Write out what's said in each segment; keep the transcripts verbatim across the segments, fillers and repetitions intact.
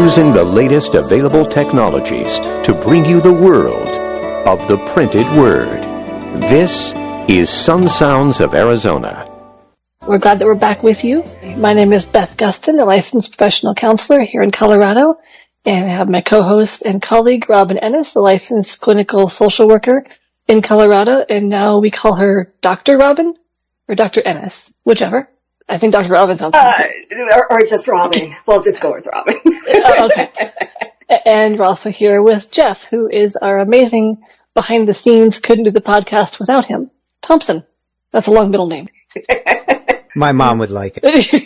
using the latest available technologies to bring you the world of the printed word. This is Sun Sounds of Arizona. We're glad that we're back with you. My name is Beth Gustin, a licensed professional counselor here in Colorado, and I have my co-host and colleague, Robin Ennis, a licensed clinical social worker in Colorado, and now we call her Doctor Robin or Doctor Ennis, whichever. I think Doctor Robin sounds uh, or, or just Robin. We'll just go with Robin. Oh, okay. And we're also here with Jeff, who is our amazing behind-the-scenes, couldn't do the podcast without him, Thompson. That's a long middle name. My mom would like it.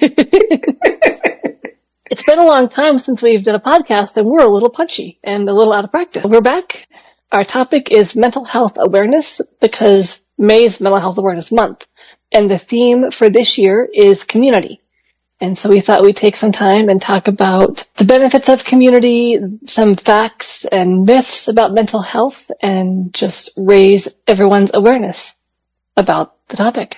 It's been a long time since we've done a podcast, and we're a little punchy and a little out of practice. We're back. Our topic is mental health awareness, because May is Mental Health Awareness Month, and the theme for this year is community. And so we thought we'd take some time and talk about the benefits of community, some facts and myths about mental health, and just raise everyone's awareness about the topic.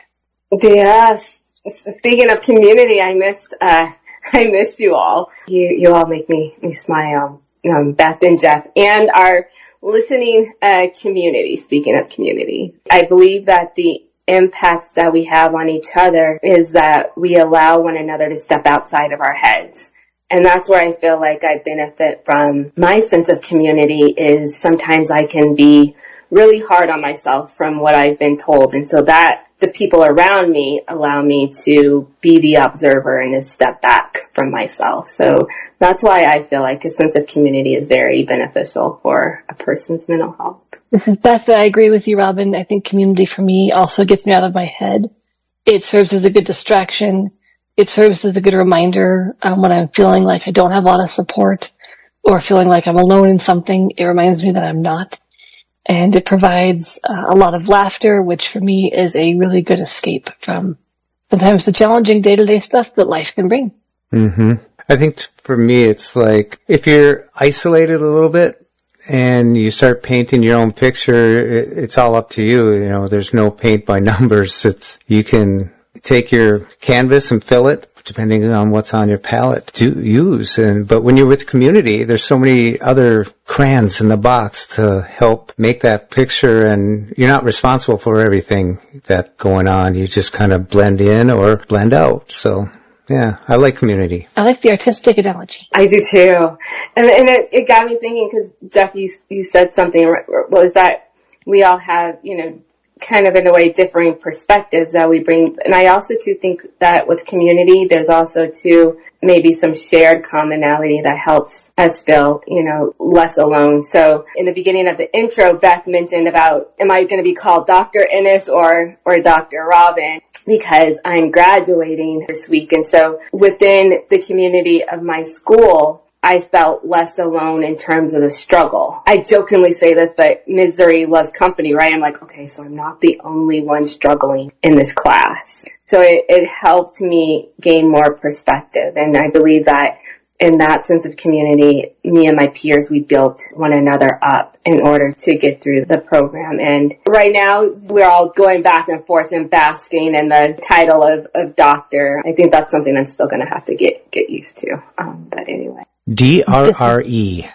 Yes. Speaking of community, I missed, uh, I missed you all. You, you all make me miss my, um, um, Beth and Jeff and our listening, uh, community. Speaking of community, I believe that the impacts that we have on each other is that we allow one another to step outside of our heads. And that's where I feel like I benefit from my sense of community is sometimes I can be really hard on myself from what I've been told. And so that the people around me allow me to be the observer and to step back from myself. So that's why I feel like a sense of community is very beneficial for a person's mental health. This is Beth. I agree with you, Robin. I think community for me also gets me out of my head. It serves as a good distraction. It serves as a good reminder um, when I'm feeling like I don't have a lot of support or feeling like I'm alone in something. It reminds me that I'm not. And it provides uh, a lot of laughter, which for me is a really good escape from sometimes the challenging day-to-day stuff that life can bring. Mm-hmm. I think for me, it's like if you're isolated a little bit and you start painting your own picture, it, it's all up to you. You know, there's no paint by numbers. It's, you can take your canvas and fill it, depending on what's on your palette to use. And, but when you're with community, there's so many other crayons in the box to help make that picture, and you're not responsible for everything that's going on. You just kind of blend in or blend out. So yeah, I like community. I like the artistic analogy. I do too. And, and it, it got me thinking, because Jeff, you, you said something, well, is that we all have, you know, kind of in a way differing perspectives that we bring. And I also too think that with community, there's also too maybe some shared commonality that helps us feel, you know, less alone. So in the beginning of the intro, Beth mentioned about, am I going to be called Doctor Ennis or, or Doctor Robin? Because I'm graduating this week. And so within the community of my school, I felt less alone in terms of the struggle. I jokingly say this, but misery loves company, right? I'm like, okay, so I'm not the only one struggling in this class. So it, it helped me gain more perspective. And I believe that in that sense of community, me and my peers, we built one another up in order to get through the program. And right now, we're all going back and forth and basking in the title of, of doctor. I think that's something I'm still going to have to get, get used to. Um, but anyway. D R R E.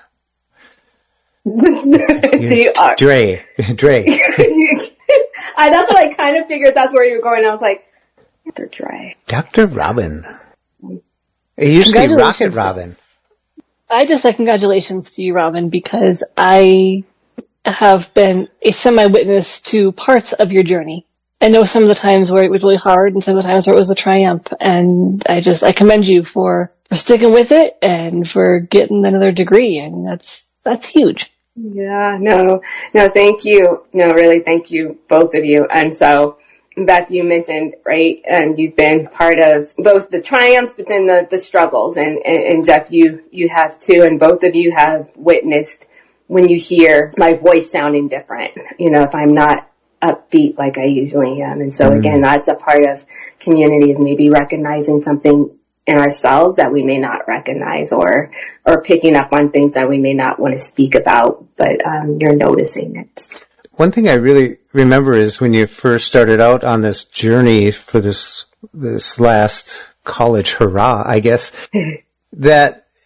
D R. Dre. Dre. I, that's what I kind of figured that's where you were going. I was like, Doctor Dre. Doctor Robin. It used to be Rocket Robin. I just say congratulations to you, Robin, because I have been a semi-witness to parts of your journey. I know some of the times where it was really hard and some of the times where it was a triumph. And I just, I commend you for, for sticking with it and for getting another degree. I mean, that's, that's huge. Yeah, no, no, thank you. No, really, thank you, both of you. And so, Beth, you mentioned, right, and you've been part of both the triumphs, but then the, the struggles. And, and, and Jeff, you, you have too, and both of you have witnessed when you hear my voice sounding different, you know, if I'm not upbeat like I usually am. And so mm-hmm. again, that's a part of community, is maybe recognizing something in ourselves that we may not recognize, or, or picking up on things that we may not want to speak about, but, um, you're noticing it. One thing I really remember is when you first started out on this journey for this, this last college hurrah, I guess, that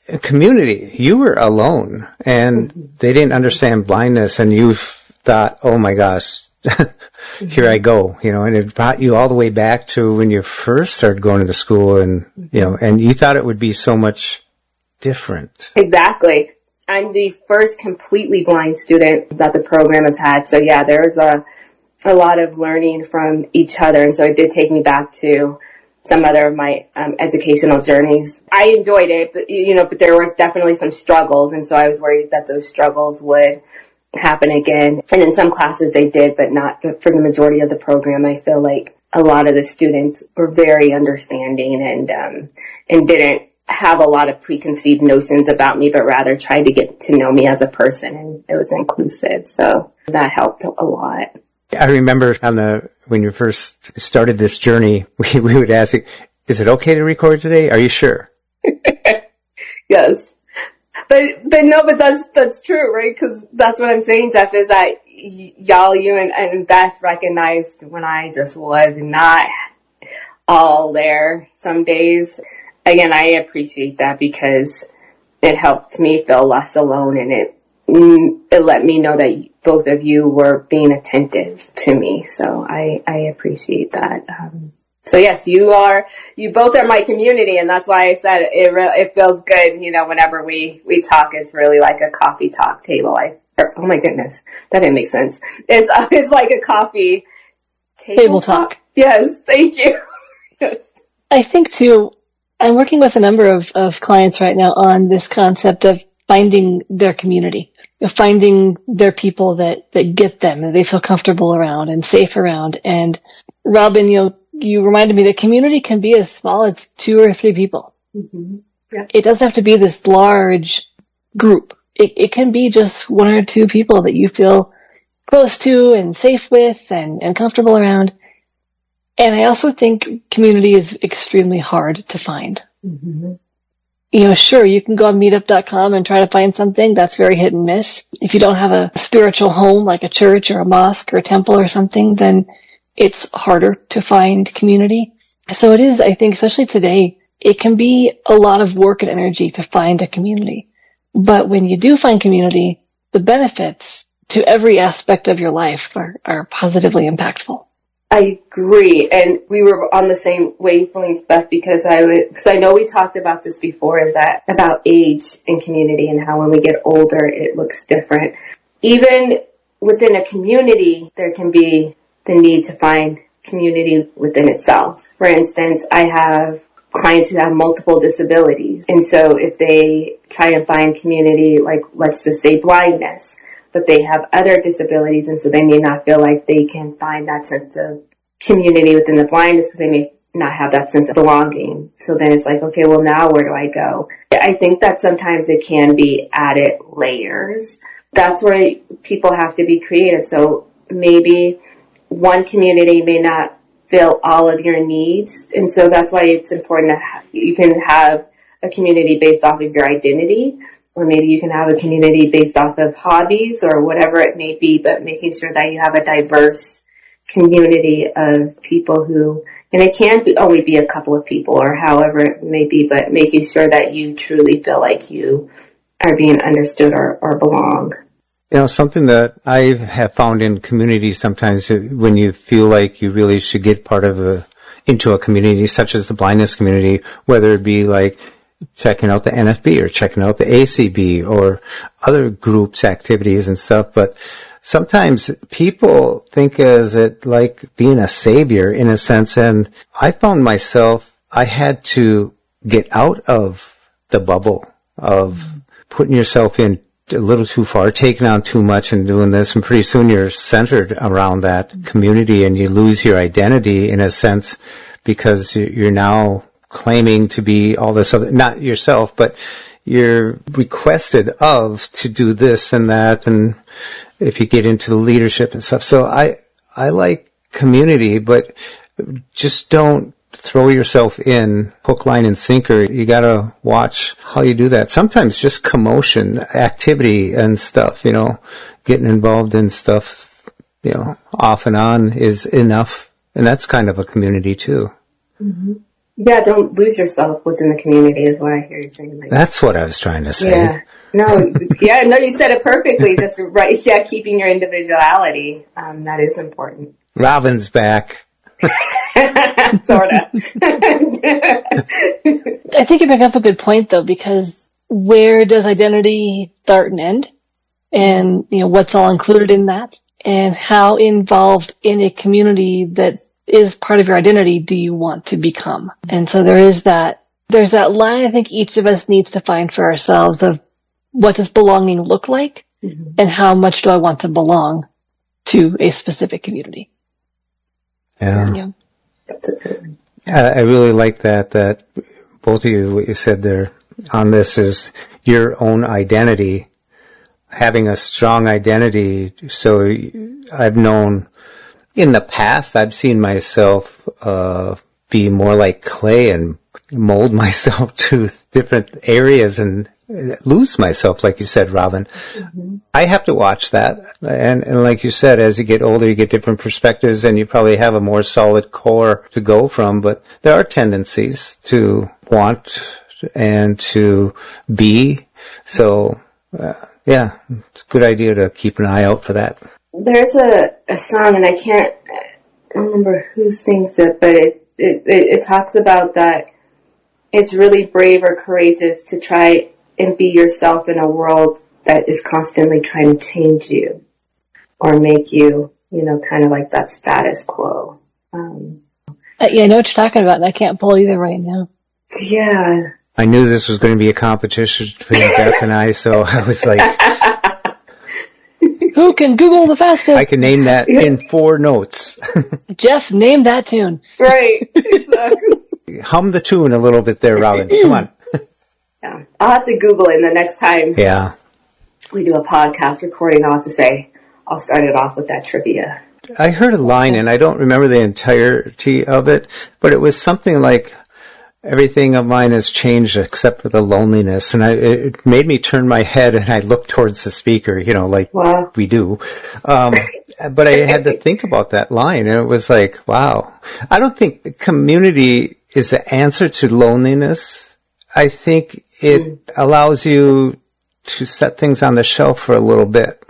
community, you were alone and mm-hmm. they didn't understand blindness and you thought, oh my gosh, mm-hmm. here I go, you know, and it brought you all the way back to when you first started going to the school and, mm-hmm. you know, and you thought it would be so much different. Exactly. I'm the first completely blind student that the program has had. So yeah, there was a, a lot of learning from each other. And so it did take me back to some other of my um, educational journeys. I enjoyed it, but you know, but there were definitely some struggles. And so I was worried that those struggles would happen again. And in some classes they did, but not for the majority of the program. I feel like a lot of the students were very understanding and, um, and didn't have a lot of preconceived notions about me, but rather tried to get to know me as a person, and it was inclusive. So that helped a lot. I remember on the, when you first started this journey, we, we would ask you, is it okay to record today? Are you sure? Yes. But, but no, but that's, that's true, right? Cause that's what I'm saying, Jeff, is that y- y'all, you and, and Beth recognized when I just was not all there some days. Again, I appreciate that because it helped me feel less alone, and it it let me know that both of you were being attentive to me. So I, I appreciate that. Um, so yes, you are, you both are my community, and that's why I said it re- it feels good, you know, whenever we, we talk. It's really like a coffee talk table. I, or, oh my goodness, that didn't make sense. It's, uh, it's like a coffee table, table talk. talk. Yes, thank you. Yes. I think too, I'm working with a number of, of clients right now on this concept of finding their community, finding their people that, that get them, that they feel comfortable around and safe around. And Robin, you know, you reminded me that community can be as small as two or three people. Mm-hmm. Yeah. It doesn't have to be this large group. It, it can be just one or two people that you feel close to and safe with and, and comfortable around. And I also think community is extremely hard to find. Mm-hmm. You know, sure, you can go on meetup dot com and try to find something. That's very hit and miss. If you don't have a spiritual home like a church or a mosque or a temple or something, then it's harder to find community. So it is, I think, especially today, it can be a lot of work and energy to find a community. But when you do find community, the benefits to every aspect of your life are, are positively impactful. I agree, and we were on the same wavelength, Beth, because I would, because I know we talked about this before, is that about age and community and how when we get older, it looks different. Even within a community, there can be the need to find community within itself. For instance, I have clients who have multiple disabilities, and so if they try and find community, like let's just say blindness, but they have other disabilities, and so they may not feel like they can find that sense of community within the blindness because they may not have that sense of belonging. So then it's like, okay, well now where do I go? I think that sometimes it can be added layers. That's where people have to be creative. So maybe one community may not fill all of your needs, and so that's why it's important to have, you can have a community based off of your identity. Or maybe you can have a community based off of hobbies or whatever it may be, but making sure that you have a diverse community of people who, and it can't be, only be a couple of people or however it may be, but making sure that you truly feel like you are being understood or, or belong. You know, something that I have found in community sometimes when you feel like you really should get part of a, into a community such as the blindness community, whether it be like checking out the N F B or checking out the A C B or other groups, activities and stuff. But sometimes people think as it like being a savior in a sense. And I found myself, I had to get out of the bubble of putting yourself in a little too far, taking on too much and doing this. And pretty soon you're centered around that community and you lose your identity in a sense because you're now claiming to be all this other, not yourself, but you're requested of to do this and that. And if you get into the leadership and stuff. So I, I like community, but just don't throw yourself in hook, line, and sinker. You gotta watch how you do that. Sometimes just commotion, activity and stuff, you know, getting involved in stuff, you know, off and on is enough. And that's kind of a community too. Mm-hmm. Yeah, don't lose yourself within the community is what I hear you saying. Like, that's what I was trying to say. Yeah. No, yeah, no, you said it perfectly. That's right. Yeah, keeping your individuality. Um, that is important. Robin's back. Sort of. I think you bring up a good point, though, because where does identity start and end? And, you know, what's all included in that? And how involved in a community that is part of your identity do you want to become? And so there is that, there's that line I think each of us needs to find for ourselves of what does belonging look like, mm-hmm. and how much do I want to belong to a specific community? Yeah. Yeah. I really like that, that both of you, what you said there on this is your own identity, having a strong identity. So I've known in the past, I've seen myself uh be more like clay and mold myself to different areas and lose myself, like you said, Robin. Mm-hmm. I have to watch that. And, and like you said, as you get older, you get different perspectives and you probably have a more solid core to go from. But there are tendencies to want and to be. So, uh, yeah, it's a good idea to keep an eye out for that. There's a, a song, and I can't remember who sings it, but it, it, it, it talks about that it's really brave or courageous to try and be yourself in a world that is constantly trying to change you or make you, you know, kind of like that status quo. Um, uh, yeah, I know what you're talking about, and I can't pull either right now. Yeah. I knew this was going to be a competition between Beth and I, so I was like, who can Google the fastest? I can name that in four notes. Jeff, name that tune. Right, exactly. Hum the tune a little bit there, Robin. Come on. Yeah, I'll have to Google it the next time. Yeah. We do a podcast recording. I'll have to say, I'll start it off with that trivia. I heard a line, and I don't remember the entirety of it, but it was something like, everything of mine has changed except for the loneliness. And I, it made me turn my head and I looked towards the speaker, you know, like wow. we do. Um, but I had to think about that line, and it was like, wow. I don't think community is the answer to loneliness. I think it mm. allows you to set things on the shelf for a little bit.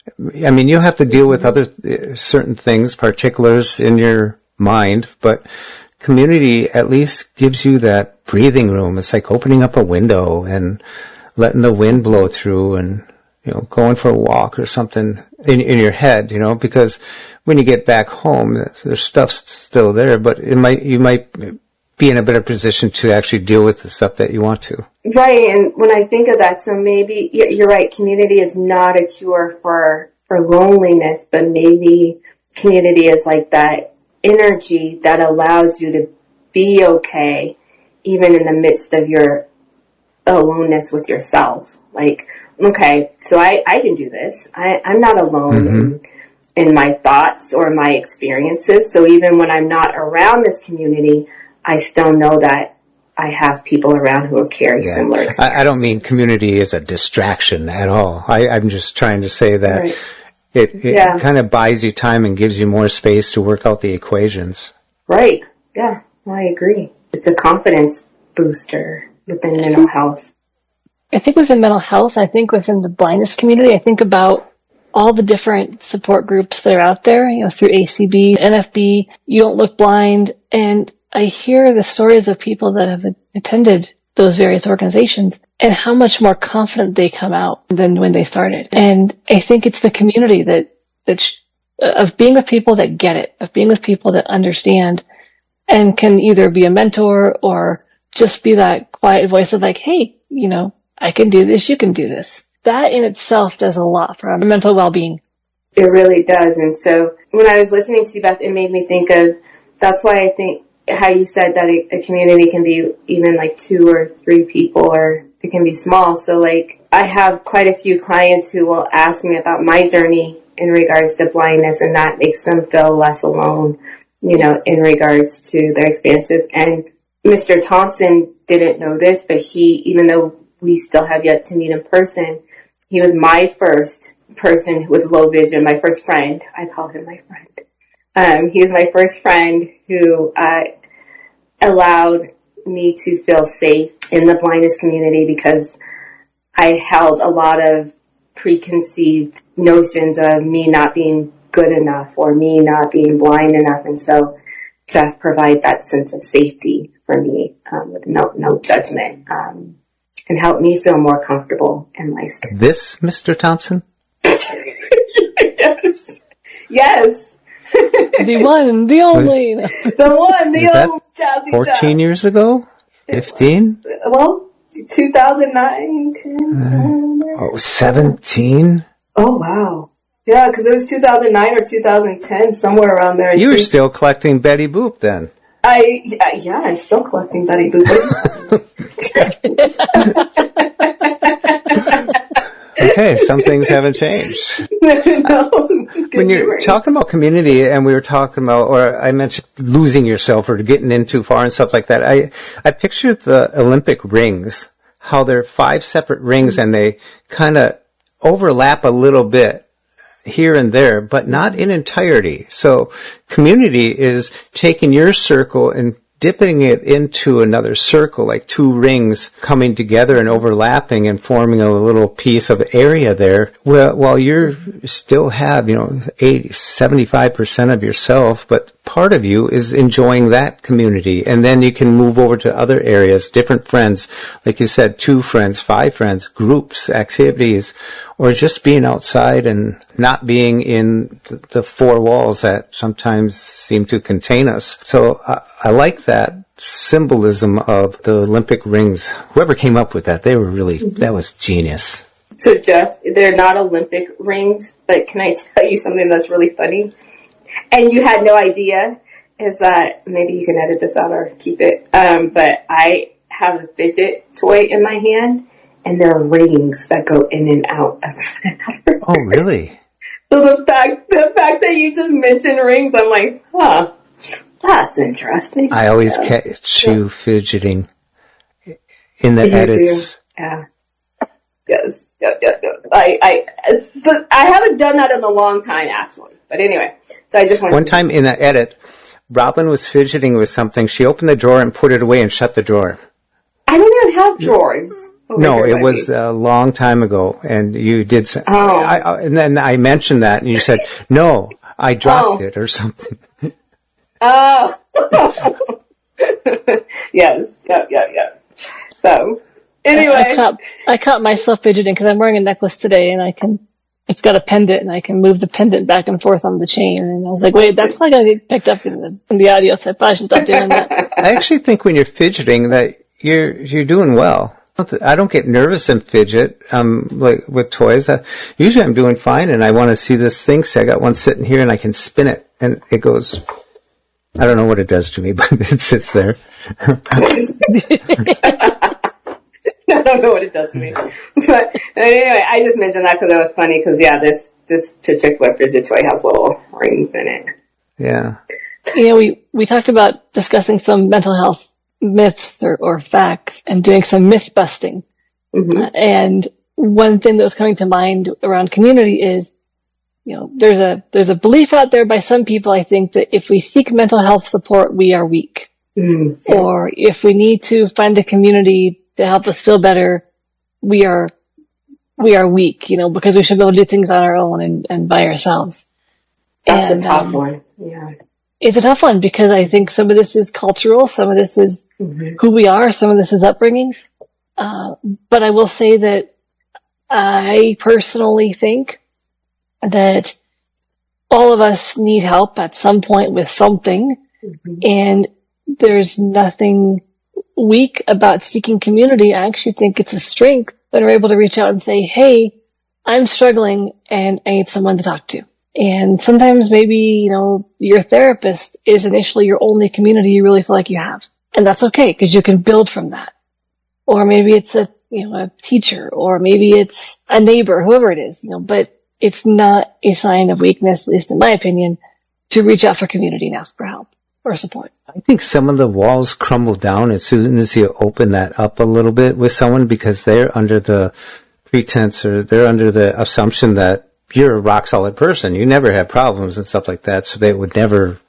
I mean, you have to deal with other uh, certain things, particulars in your mind, but community at least gives you that breathing room. It's like opening up a window and letting the wind blow through and, you know, going for a walk or something in, in your head, you know, because when you get back home, there's stuff still there, but it might, you might be in a better position to actually deal with the stuff that you want to. Right. And when I think of that, so maybe you're right. Community is not a cure for, for loneliness, but maybe community is like that energy that allows you to be okay even in the midst of your aloneness with yourself. Like, okay, so I, I can do this. I, I'm not alone mm-hmm. in, in my thoughts or my experiences. So even when I'm not around this community, I still know that I have people around who carry yeah. similar experiences. I, I don't mean community is a distraction at all. I, I'm just trying to say that right. It, it yeah. kind of buys you time and gives you more space to work out the equations. Right. Yeah, well, I agree. It's a confidence booster within mental health. I think within mental health, I think within the blindness community, I think about all the different support groups that are out there, you know, through A C B, N F B, You Don't Look Blind, and I hear the stories of people that have attended those various organizations and how much more confident they come out than when they started. And I think it's the community that, that sh- of being with people that get it, of being with people that understand and can either be a mentor or just be that quiet voice of like, hey, you know, I can do this, you can do this. That in itself does a lot for our mental well-being. It really does. And so when I was listening to you, Beth, it made me think of, that's why I think how you said that a, a community can be even like two or three people, or it can be small. So like I have quite a few clients who will ask me about my journey in regards to blindness, and that makes them feel less alone, you know, in regards to their experiences. And Mister Thompson didn't know this, but he, even though we still have yet to meet in person, he was my first person with low vision, my first friend. I call him my friend. Um, he was my first friend who uh, allowed me to feel safe in the blindness community because I held a lot of preconceived notions of me not being good enough or me not being blind enough. And so Jeff provided that sense of safety for me, um, with no, no judgment, um, and helped me feel more comfortable in my skin. This Mister Thompson? Yes. Yes. The one, the only. The one, the Is old that Jazzy fourteen Jeff. years ago? fifteen? Well, two thousand nine, ten, seven. Oh, seventeen? Oh, wow. Yeah, because it was two thousand nine or two thousand ten, somewhere around there. I You were think. still collecting Betty Boop then. I, yeah, yeah, I'm still collecting Betty Boop. Okay, some things haven't changed. No, When you're talking about community, and we were talking about, or I mentioned losing yourself or getting in too far and stuff like that, I, I pictured the Olympic rings, how they're five separate rings and they kind of overlap a little bit here and there, but not in entirety. So community is taking your circle and dipping it into another circle, like two rings coming together and overlapping and forming a little piece of area there. Well, while you still have, you know, eighty, seventy-five percent of yourself, but part of you is enjoying that community. And then you can move over to other areas, different friends, like you said, two friends, five friends, groups, activities, or just being outside and not being in the four walls that sometimes seem to contain us. So I, I like that symbolism of the Olympic rings. Whoever came up with that, they were really, that was genius. So, Jeff, they're not Olympic rings, but can I tell you something that's really funny? And you had no idea, is that, maybe you can edit this out or keep it, um, but I have a fidget toy in my hand, and there are rings that go in and out of it. Oh, really? So the fact, the fact that you just mentioned rings, I'm like, huh, that's interesting. I always yeah. catch you fidgeting in the You edits. do. Yeah. Yes. Yeah, yeah, yeah. I, I, it's, but I haven't done that in a long time, actually. But anyway, so I just wanted One to time in the edit, Robin was fidgeting with something. She opened the drawer and put it away and shut the drawer. I don't even have drawers. over No, here it by was me. a long time ago, and you did. Say, Oh. I, I, and then I mentioned that, and you said, "No, I dropped Oh. it or something." Oh. Yes. Yeah, yeah, yeah. So, anyway. I caught, I caught myself fidgeting because I'm wearing a necklace today and I can, it's got a pendant and I can move the pendant back and forth on the chain. And I was like, wait, that's probably going to get picked up in the, in the audio, so I probably should stop doing that. I actually think when you're fidgeting that you're you're doing well. I don't get nervous and fidget um, like with toys. Uh, usually I'm doing fine, and I want to see this thing. So I got one sitting here, and I can spin it, and it goes. I don't know what it does to me, but it sits there. I don't know what it does to me. But anyway, I just mentioned that because it was funny because, yeah, this, this particular fidget toy has little rings in it. Yeah. You know, we, we talked about discussing some mental health myths or, or facts and doing some myth busting. Mm-hmm. Uh, and one thing that was coming to mind around community is, you know, there's a, there's a belief out there by some people, I think, that if we seek mental health support, we are weak. Mm-hmm. Or if we need to find a community to help us feel better, we are, we are weak, you know, because we should be able to do things on our own and, and by ourselves. That's and, a tough um, one. Yeah. It's a tough one because I think some of this is cultural, some of this is Mm-hmm. who we are, some of this is upbringing. Uh, but I will say that I personally think that all of us need help at some point with something, Mm-hmm. and there's nothing weak about seeking community. I actually think it's a strength when we're able to reach out and say, hey, I'm struggling and I need someone to talk to. And sometimes maybe, you know, your therapist is initially your only community you really feel like you have. And that's okay because you can build from that. Or maybe it's a, you know, a teacher, or maybe it's a neighbor, whoever it is, you know, but it's not a sign of weakness, at least in my opinion, to reach out for community and ask for help or support. I think some of the walls crumble down as soon as you open that up a little bit with someone, because they're under the pretense, or they're under the assumption that you're a rock solid person. You never have problems and stuff like that. So they would never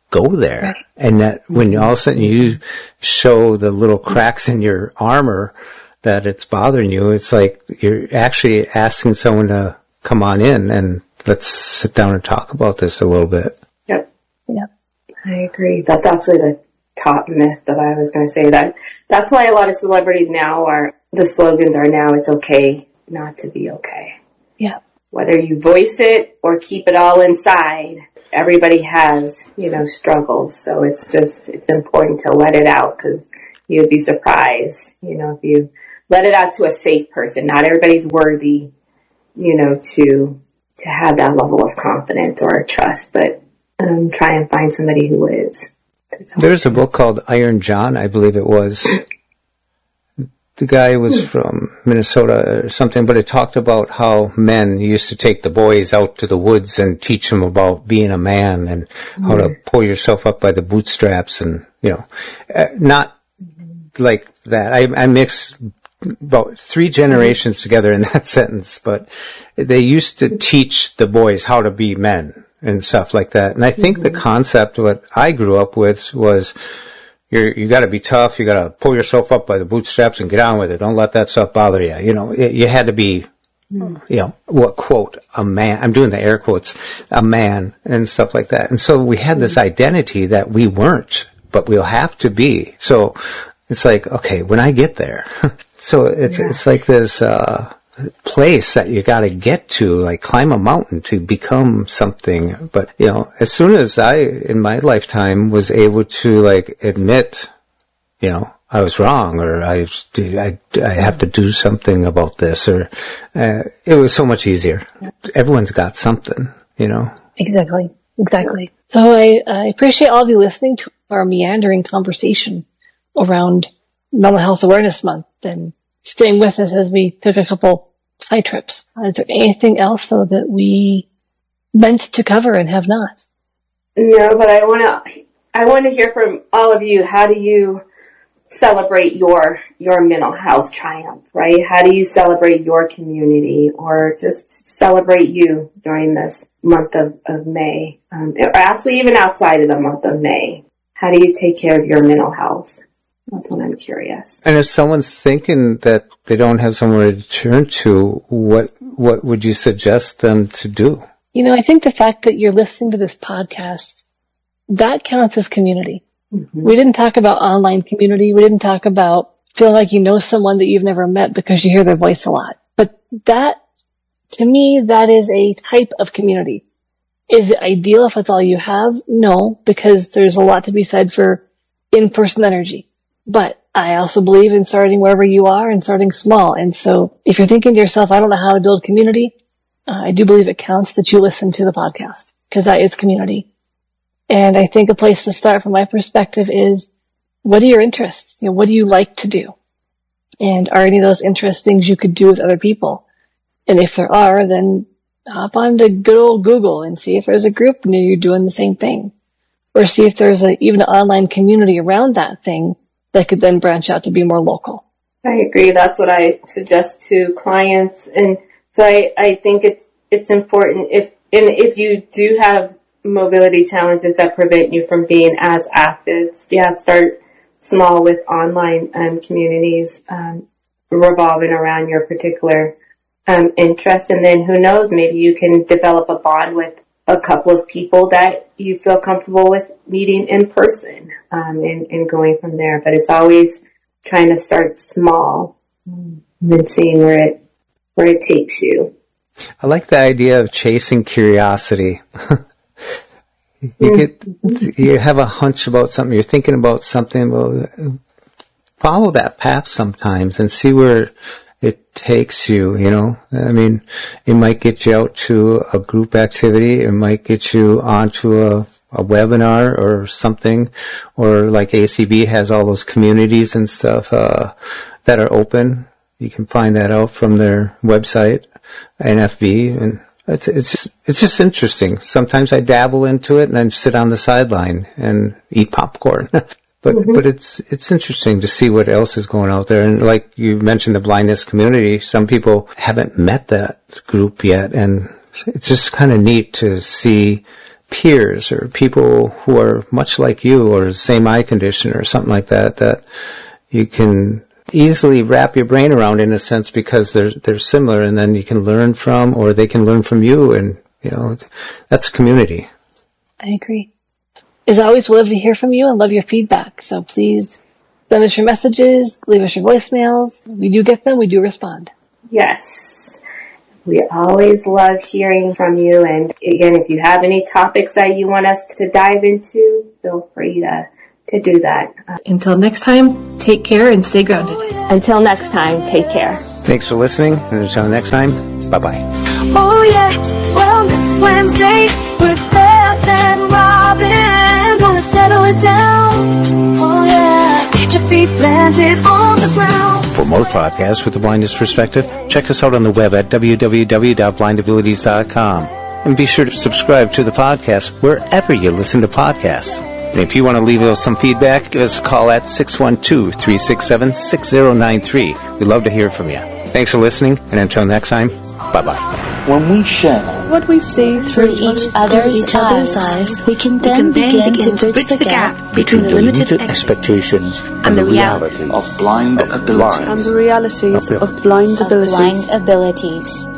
go there. Right. And that when all of a sudden you show the little cracks in your armor that it's bothering you, it's like you're actually asking someone to come on in and let's sit down and talk about this a little bit. Yep. Yep. I agree. That's actually the top myth that I was going to say. That that's why a lot of celebrities now are, the slogans are now, it's okay not to be okay. Yeah. Whether you voice it or keep it all inside, everybody has, you know, struggles. So it's just, it's important to let it out, because you'd be surprised, you know, if you let it out to a safe person. Not everybody's worthy, you know, to to have that level of confidence or trust, but um, try and find somebody who is. There's a book called Iron John, I believe it was. The guy was from Minnesota or something, but it talked about how men used to take the boys out to the woods and teach them about being a man and how mm-hmm. to pull yourself up by the bootstraps and, you know, uh, not like that. I, I mixed about three generations together in that sentence, but they used to teach the boys how to be men and stuff like that. And I think mm-hmm. the concept, what I grew up with was, You're, you gotta be tough, you gotta pull yourself up by the bootstraps and get on with it. Don't let that stuff bother you. You know, it, you had to be, mm. you know, what quote, a man, I'm doing the air quotes, a man and stuff like that. And so we had this identity that we weren't, but we'll have to be. So it's like, okay, when I get there, so it's, yeah. it's like this, uh, place that you got to get to, like climb a mountain to become something. But, you know, as soon as I, in my lifetime, was able to like admit, you know, I was wrong, or I, I, I have to do something about this, or uh, it was so much easier. Everyone's got something, you know. Exactly. Exactly. So I, I appreciate all of you listening to our meandering conversation around Mental Health Awareness Month and staying with us as we took a couple side trips. Is there anything else, though, that we meant to cover and have not? No, but I want to. I want to hear from all of you. How do you celebrate your your mental health triumph? Right? How do you celebrate your community, or just celebrate you during this month of of May, um, or actually even outside of the month of May? How do you take care of your mental health? That's what I'm curious. And if someone's thinking that they don't have somewhere to turn to, what what would you suggest them to do? You know, I think the fact that you're listening to this podcast, that counts as community. Mm-hmm. We didn't talk about online community. We didn't talk about feeling like you know someone that you've never met because you hear their voice a lot. But that, to me, that is a type of community. Is it ideal if that's all you have? No, because there's a lot to be said for in-person energy. But I also believe in starting wherever you are and starting small. And so if you're thinking to yourself, I don't know how to build community, uh, I do believe it counts that you listen to the podcast, because that is community. And I think a place to start from my perspective is, what are your interests? You know, what do you like to do? And are any of those interests things you could do with other people? And if there are, then hop on to good old Google and see if there's a group near you doing the same thing. Or see if there's a, even an online community around that thing that could then branch out to be more local. I agree. That's what I suggest to clients. And so I, I think it's, it's important if, and if you do have mobility challenges that prevent you from being as active, yeah, start small with online um, communities um, revolving around your particular um, interest. And then who knows, maybe you can develop a bond with a couple of people that you feel comfortable with meeting in person, um, and, and going from there. But it's always trying to start small and then seeing where it, where it takes you. I like the idea of chasing curiosity. you mm-hmm. get, you have a hunch about something, you're thinking about something, well, follow that path sometimes and see where it takes you, you know. I mean, it might get you out to a group activity, it might get you onto a, a webinar or something, or like A C B has all those communities and stuff uh that are open. You can find that out from their website, N F B, and it's it's just, it's just interesting. Sometimes I dabble into it and then sit on the sideline and eat popcorn. But mm-hmm. but it's it's interesting to see what else is going out there. And like you mentioned, the blindness community, some people haven't met that group yet, and it's just kind of neat to see peers or people who are much like you or the same eye condition or something like that, that you can easily wrap your brain around in a sense because they're, they're similar, and then you can learn from, or they can learn from you, and, you know, that's community. I agree. As always, we'll love to hear from you and love your feedback. So please send us your messages, leave us your voicemails. We do get them, we do respond. Yes. We always love hearing from you. And again, if you have any topics that you want us to dive into, feel free to, to do that. Until next time, take care and stay grounded. Until next time, take care. Thanks for listening, and until next time, bye-bye. Oh yeah, Wellness Wednesday with Beth and Robin. Gonna settle it down. Oh yeah, get your feet planted on the ground. For more podcasts with the blindness perspective, check us out on the web at w w w dot blind abilities dot com. And be sure to subscribe to the podcast wherever you listen to podcasts. And if you want to leave us some feedback, give us a call at six one two, three six seven, six zero nine three. We'd love to hear from you. Thanks for listening, and until next time, bye-bye. When we share what we see through, through each other's, each other's eyes, eyes, we can then, we can then begin, begin to bridge the gap between the limited, limited expectations and, and the reality of blind abilities. And the realities of blind abilities. Of blind abilities.